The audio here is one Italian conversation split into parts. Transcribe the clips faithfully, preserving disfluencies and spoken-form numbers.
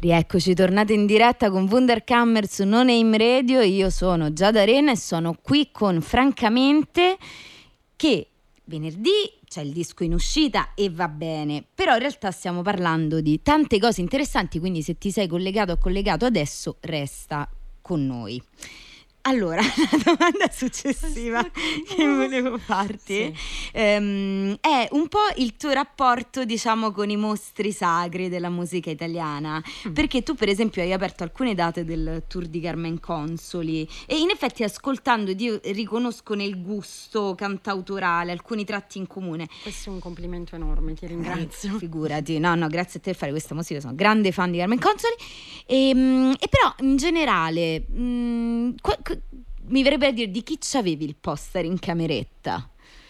Rieccoci, tornate in diretta con Wunderkammer su No Name Radio. Io sono Giada Arena e sono qui con Francamente, che venerdì c'è il disco in uscita e va bene, però in realtà stiamo parlando di tante cose interessanti, quindi se ti sei collegato o collegato adesso resta con noi. Allora, la domanda successiva che volevo farti sì. ehm, è un po' il tuo rapporto, diciamo, con i mostri sacri della musica italiana, mm. perché tu per esempio hai aperto alcune date del tour di Carmen Consoli e in effetti ascoltando io riconosco nel gusto cantautorale alcuni tratti in comune. Questo è un complimento enorme, ti ringrazio. Eh, figurati, no no, grazie a te per fare questa musica, sono grande fan di Carmen Consoli e, e però in generale mh, qu- mi verrebbe a dire di chi c'avevi il poster in cameretta?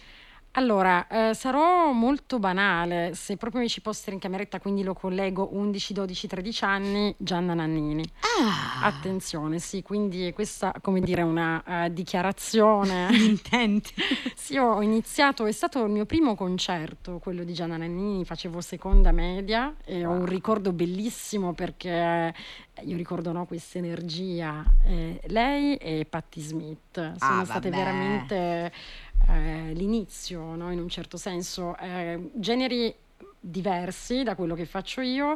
Allora, eh, sarò molto banale, se proprio mi ci poster in cameretta, quindi lo collego undici, dodici, tredici anni, Gianna Nannini. Ah. Attenzione, sì, quindi questa, come dire, una uh, dichiarazione di intenti. Sì, ho iniziato, è stato il mio primo concerto, quello di Gianna Nannini, facevo seconda media e wow. ho un ricordo bellissimo perché io ricordo no, questa energia, eh, lei e Patti Smith sono ah, state vabbè. veramente eh, l'inizio, no, in un certo senso, eh, generi diversi da quello che faccio io,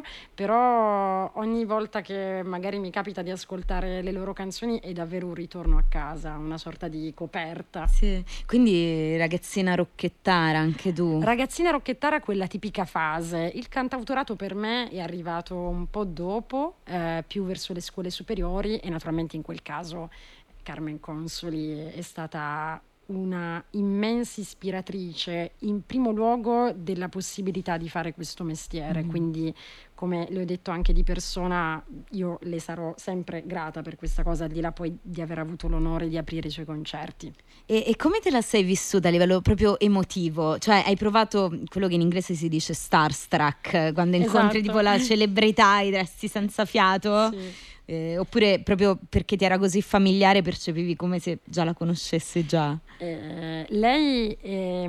però ogni volta che magari mi capita di ascoltare le loro canzoni è davvero un ritorno a casa, una sorta di coperta. Sì. Quindi ragazzina rocchettara anche tu. Ragazzina rocchettara, quella tipica fase. Il cantautorato per me è arrivato un po' dopo, eh, più verso le scuole superiori, e naturalmente in quel caso Carmen Consoli è stata una immensa ispiratrice, in primo luogo della possibilità di fare questo mestiere, mm. quindi come le ho detto anche di persona, io le sarò sempre grata per questa cosa, al di là poi di aver avuto l'onore di aprire i suoi concerti. E, e come te la sei vissuta a livello proprio emotivo? Cioè hai provato quello che in inglese si dice starstruck, quando incontri esatto. tipo la celebrità e resti senza fiato? Sì. Eh, oppure proprio perché ti era così familiare percepivi come se già la conoscessi già? Eh, lei è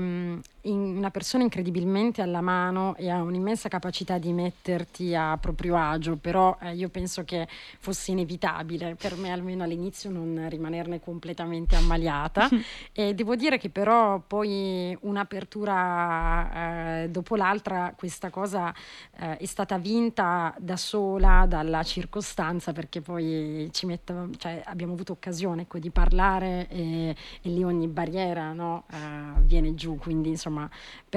una persona incredibilmente alla mano e ha un'immensa capacità di metterti a proprio agio, però eh, io penso che fosse inevitabile per me, almeno all'inizio, non rimanerne completamente ammaliata e devo dire che però poi un'apertura eh, dopo l'altra, questa cosa eh, è stata vinta da sola dalla circostanza, perché poi ci metteva, cioè, abbiamo avuto occasione ecco, di parlare e, e lì ogni barriera no, uh, viene giù, quindi insomma